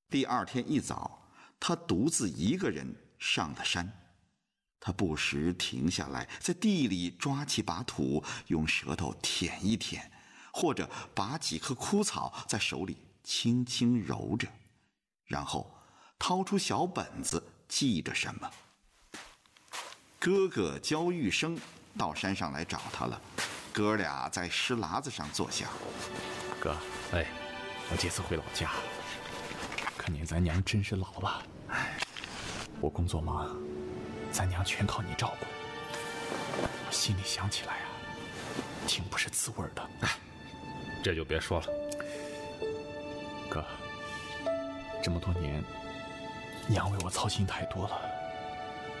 第二天一早，他独自一个人上了山。他不时停下来，在地里抓起把土，用舌头舔一舔，或者拔几棵枯草在手里轻轻揉着，然后掏出小本子记着什么。哥哥焦玉生到山上来找他了，哥俩在石砬子上坐下。 哥，我这次回老家，看见咱娘真是老了，我工作忙，咱娘全靠你照顾，我心里想起来啊，挺不是滋味的。 这就别说了。 哥，这么多年，娘为我操心太多了，